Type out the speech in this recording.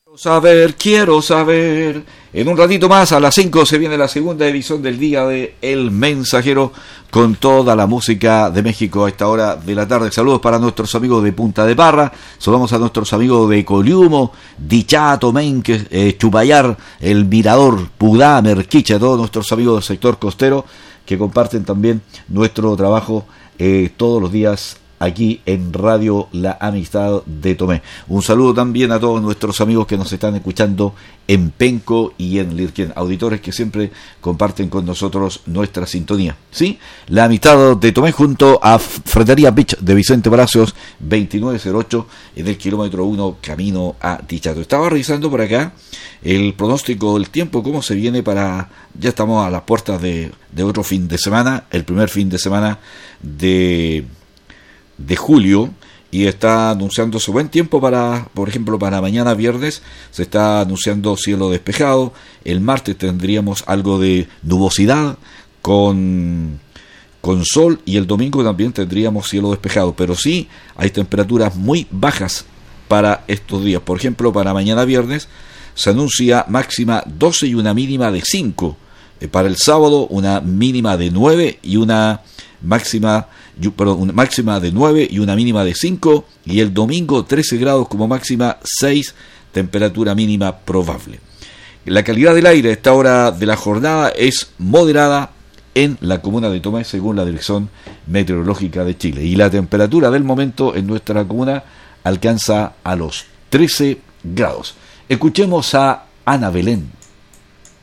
Quiero saber. En un ratito más, a las 5, se viene la segunda edición del día de El Mensajero con toda la música de México a esta hora de la tarde. Saludos para nuestros amigos de Punta de Parra, saludamos a nuestros amigos de Coliumo, Dichato, Menque, Chupayar, El Mirador, Pudá, Merquicha, todos nuestros amigos del sector costero que comparten también nuestro trabajo todos los días aquí en Radio La Amistad de Tomé. Un saludo también a todos nuestros amigos que nos están escuchando en Penco y en Lirquén, auditores que siempre comparten con nosotros nuestra sintonía. ¿Sí? La Amistad de Tomé junto a Fretería Beach de Vicente Palacios, 2908, en el kilómetro 1, camino a Dichato. Estaba revisando por acá el pronóstico del tiempo, cómo se viene para... Ya estamos a las puertas de otro fin de semana, el primer fin de semana de julio, y está anunciándose buen tiempo para, por ejemplo, para mañana viernes se está anunciando cielo despejado. El martes tendríamos algo de nubosidad con sol, y el domingo también tendríamos cielo despejado, pero sí hay temperaturas muy bajas para estos días. Por ejemplo, para mañana viernes se anuncia máxima 12 y una mínima de 5. Para el sábado una mínima de 9 y una máxima de 9 y una mínima de 5, y el domingo 13 grados como máxima, 6 temperatura mínima probable. La calidad del aire a esta hora de la jornada es moderada en la comuna de Tomé, según la Dirección Meteorológica de Chile, y la temperatura del momento en nuestra comuna alcanza a los 13 grados. Escuchemos a Ana Belén.